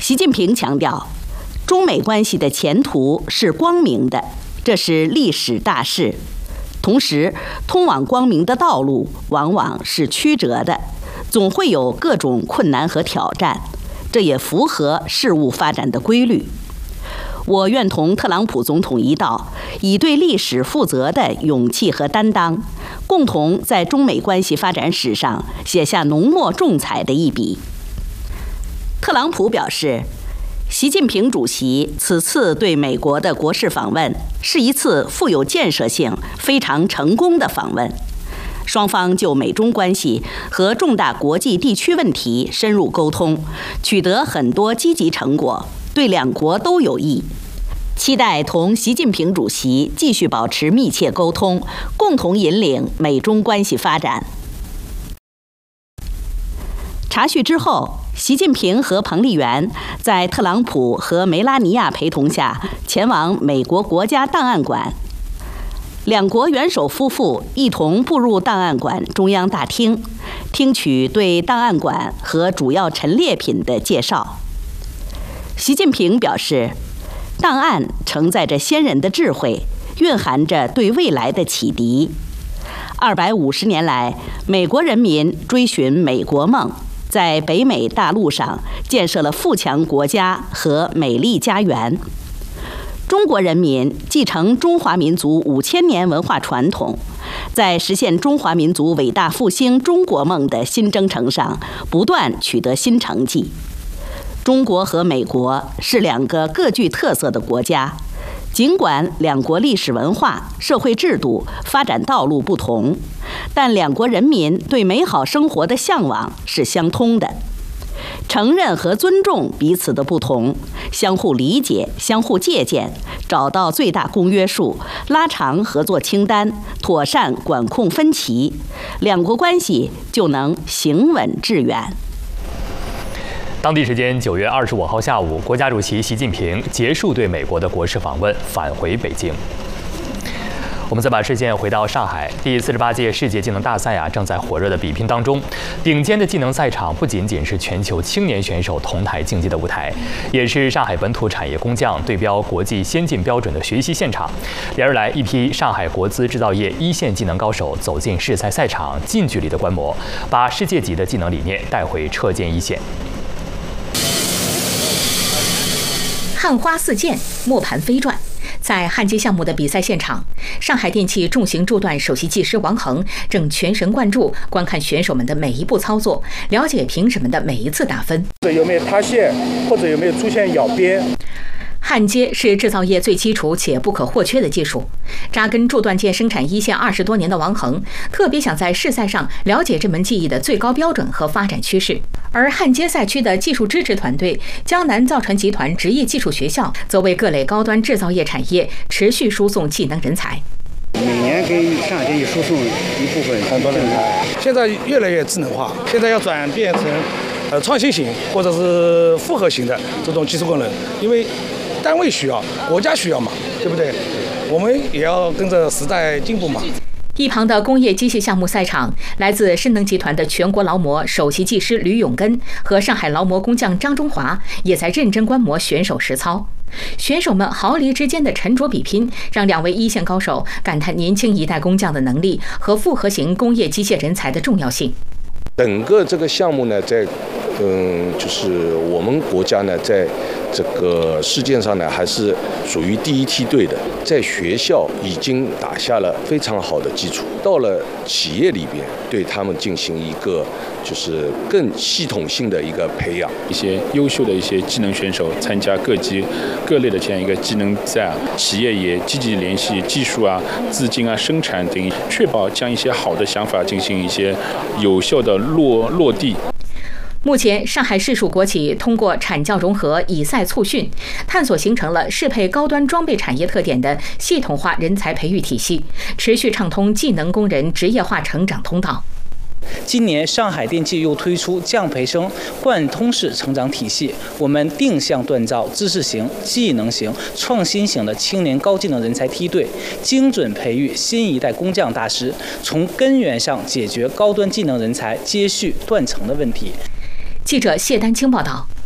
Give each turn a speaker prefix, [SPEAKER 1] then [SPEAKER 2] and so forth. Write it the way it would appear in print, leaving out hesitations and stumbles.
[SPEAKER 1] 习近平强调，中美关系的前途是光明的，这是历史大势。同时，通往光明的道路往往是曲折的，总会有各种困难和挑战，这也符合事物发展的规律。我愿同特朗普总统一道，以对历史负责的勇气和担当，共同在中美关系发展史上写下浓墨重彩的一笔。特朗普表示，习近平主席此次对美国的国事访问是一次富有建设性、非常成功的访问。双方就美中关系和重大国际地区问题深入沟通，取得很多积极成果，对两国都有益。期待同习近平主席继续保持密切沟通，共同引领美中关系发展。茶叙之后，习近平和彭丽媛在特朗普和梅拉尼亚陪同下前往美国国家档案馆。两国元首夫妇一同步入档案馆中央大厅，听取对档案馆和主要陈列品的介绍。习近平表示，档案承载着先人的智慧，蕴含着对未来的启迪。250年来，美国人民追寻美国梦，在北美大陆上建设了富强国家和美丽家园。中国人民继承中华民族5000年文化传统，在实现中华民族伟大复兴中国梦的新征程上不断取得新成绩。中国和美国是两个各具特色的国家，尽管两国历史文化、社会制度、发展道路不同，但两国人民对美好生活的向往是相通的。承认和尊重彼此的不同，相互理解、相互借鉴，找到最大公约数，拉长合作清单，妥善管控分歧，两国关系就能行稳致远。
[SPEAKER 2] 当地时间9月25号下午，国家主席习近平结束对美国的国事访问，返回北京。我们再把视线回到上海，第48届世界技能大赛正在火热的比拼当中。顶尖的技能赛场不仅仅是全球青年选手同台竞技的舞台，也是上海本土产业工匠对标国际先进标准的学习现场。连日来，一批上海国资制造业一线技能高手走进世赛赛场，近距离的观摩，把世界级的技能理念带回车间一线。
[SPEAKER 3] 焊花似溅，磨盘飞转。在焊接项目的比赛现场，上海电气重型铸锻首席技师王恒正全神贯注观看选手们的每一步操作，了解评审们的每一次打分，
[SPEAKER 4] 有没有塌陷，或者有没有出现咬边。
[SPEAKER 3] 焊接是制造业最基础且不可或缺的技术。扎根铸锻件生产一线20多年的王恒，特别想在试赛上了解这门技艺的最高标准和发展趋势。而焊接赛区的技术支持团队江南造船集团职业技术学校，则为各类高端制造业产业持续输送技能人才。
[SPEAKER 5] 每年给上海电气输送一部分很多人才。
[SPEAKER 4] 现在越来越智能化，现在要转变成创新型或者是复合型的这种技术功能，因为单位需要，国家需要嘛，对不对？我们也要跟着时代进步嘛。
[SPEAKER 3] 一旁的工业机械项目赛场，来自深能集团的全国劳模首席技师吕永根和上海劳模工匠张中华也在认真观摩选手实操。选手们毫厘之间的沉着比拼，让两位一线高手感叹年轻一代工匠的能力和复合型工业机械人才的重要性。
[SPEAKER 6] 整个这个项目呢，在就是我们国家呢，在这个世界上呢，还是属于第一梯队的。在学校已经打下了非常好的基础，到了企业里边，对他们进行一个就是更系统性的一个培养。
[SPEAKER 7] 一些优秀的一些技能选手参加各级各类的这样一个技能赛，企业也积极联系技术资金生产等，确保将一些好的想法进行一些有效的落地。
[SPEAKER 3] 目前，上海市属国企通过产教融合、以赛促训，探索形成了适配高端装备产业特点的系统化人才培育体系，持续畅通技能工人职业化成长通道。
[SPEAKER 8] 今年上海电气又推出降培生贯通式成长体系，我们定向锻造知识型、技能型、创新型的青年高技能人才梯队，精准培育新一代工匠大师，从根源上解决高端技能人才接续断层的问题。
[SPEAKER 3] 记者谢丹青报道。